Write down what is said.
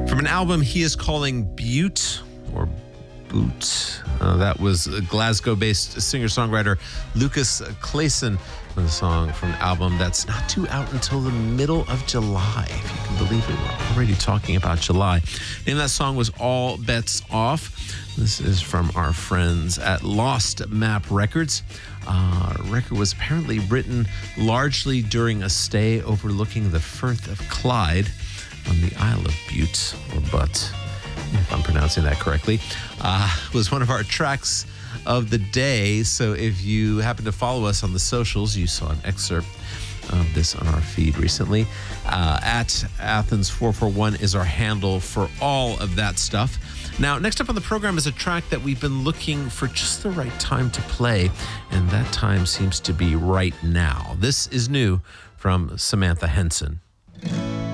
From an album he is calling Butte or Boot. That was Glasgow-based singer-songwriter Lucas Clayson with a song from an album that's not due out until the middle of July. If you can believe it, we're already talking about July. The name of that song was All Bets Off. This is from our friends at Lost Map Records. Record was apparently written largely during a stay overlooking the Firth of Clyde on the Isle of Bute, or Butt, if I'm pronouncing that correctly. Was one of our tracks of the day. So if you happen to follow us on the socials, you saw an excerpt of this on our feed recently. At Athens441 is our handle for all of that stuff. Now, next up on the program is a track that we've been looking for just the right time to play, and that time seems to be right now. This is new from Samantha Henson.